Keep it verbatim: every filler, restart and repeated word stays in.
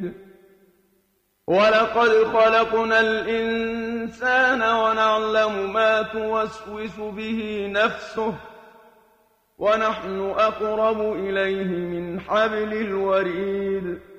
وَلَقَدْ خَلَقْنَا الْإِنسَانَ وَنَعْلَمُ مَا تُوَسْوِسُ بِهِ نَفْسُهُ وَنَحْنُ أَقْرَبُ إِلَيْهِ مِنْ حَبْلِ الْوَرِيدِ